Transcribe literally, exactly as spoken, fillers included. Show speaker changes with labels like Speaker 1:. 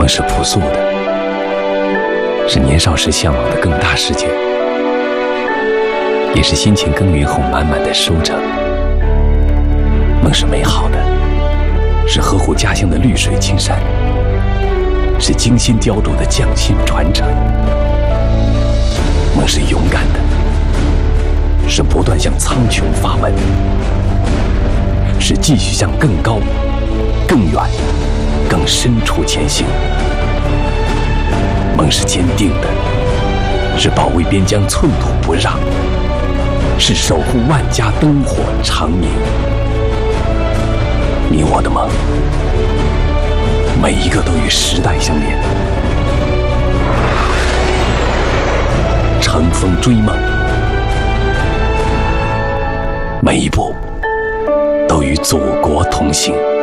Speaker 1: 梦是朴素的，是年少时向往的更大世界，也是辛勤耕耘后满满的收成。梦是美好的，是呵护家乡的绿水青山，是精心雕琢的匠心传承。梦是勇敢的，是不断向苍穹发问，是继续向更高、更远、更深处前行。梦是坚定的，是保卫边疆寸土不让，是守护万家灯火长明。你我的梦，每一个都与时代相连。乘风追梦，每一步都与祖国同行。